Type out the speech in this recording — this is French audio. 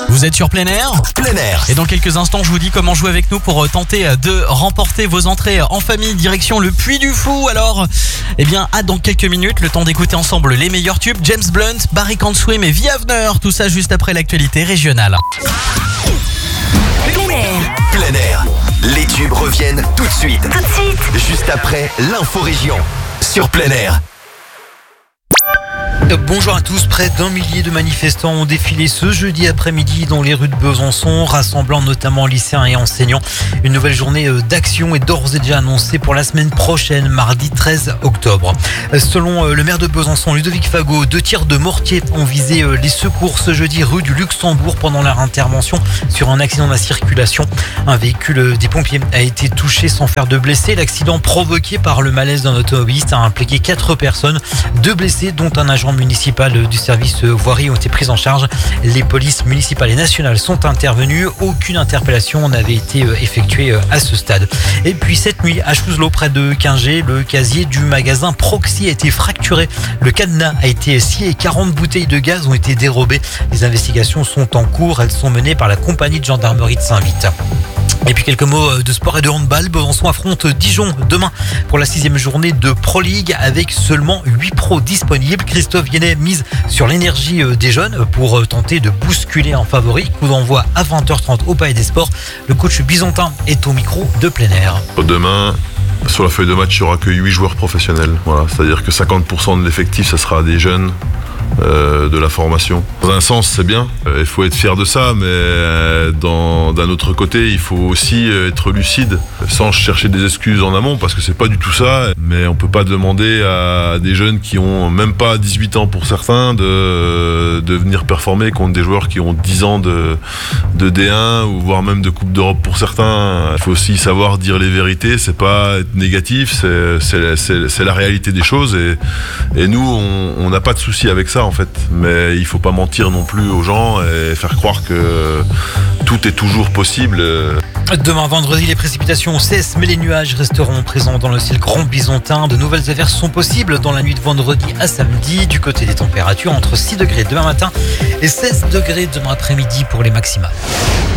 Vous êtes sur plein air ? Plein air. Et dans quelques instants, je vous dis comment jouer avec nous pour tenter de remporter vos entrées en famille direction le Puy du Fou. Alors, dans quelques minutes, le temps d'écouter ensemble les meilleurs tubes. James Blunt, Barry Can't Swim et Viavner, tout ça juste après l'actualité régionale. Plein air. Plein air. Les tubes reviennent tout de suite. Juste après l'info région. Sur plein air. Bonjour à tous, près d'1 millier de manifestants ont défilé ce jeudi après-midi dans les rues de Besançon, rassemblant notamment lycéens et enseignants. Une nouvelle journée d'action est d'ores et déjà annoncée pour la semaine prochaine, mardi 13 octobre. Selon le maire de Besançon, Ludovic Fagot, 2 tirs de mortier ont visé les secours ce jeudi rue du Luxembourg pendant leur intervention sur un accident de la circulation. Un véhicule des pompiers a été touché sans faire de blessés. L'accident provoqué par le malaise d'un automobiliste a impliqué 4 personnes, 2 blessés dont un agent municipal du service voirie ont été prises en charge. Les polices municipales et nationales sont intervenues. Aucune interpellation n'avait été effectuée à ce stade. Et puis cette nuit à Chouselot, près de Quingé, le casier du magasin Proxy a été fracturé. Le cadenas a été scié et 40 bouteilles de gaz ont été dérobées. Les investigations sont en cours. Elles sont menées par la compagnie de gendarmerie de Saint-Vite. Et puis quelques mots de sport et de handball. Besançon affronte Dijon demain pour la 6e journée de Pro League avec seulement 8 pros disponibles. Christophe Viennet mise sur l'énergie des jeunes pour tenter de bousculer un favori. Coup d'envoi à 20h30 au Palais des Sports. Le coach byzantin est au micro de plein air. Demain, sur la feuille de match, il n'y aura que 8 joueurs professionnels. Voilà, c'est-à-dire que 50% de l'effectif, ça sera des jeunes. De la formation. Dans un sens, c'est bien. Il faut être fier de ça, mais d'un autre côté, il faut aussi être lucide, sans chercher des excuses en amont, parce que c'est pas du tout ça. Mais on peut pas demander à des jeunes qui ont même pas 18 ans pour certains de venir performer contre des joueurs qui ont 10 ans de D1 ou voire même de Coupe d'Europe pour certains. Il faut aussi savoir dire les vérités. C'est pas être négatif, c'est la réalité des choses. Et nous, on n'a pas de souci avec ça. En fait, mais il faut pas mentir non plus aux gens et faire croire que tout est toujours possible. Demain vendredi, les précipitations cessent, mais les nuages resteront présents dans le ciel grand byzantin. De nouvelles averses sont possibles dans la nuit de vendredi à samedi. Du côté des températures, entre 6 degrés demain matin et 16 degrés demain après-midi pour les maximales.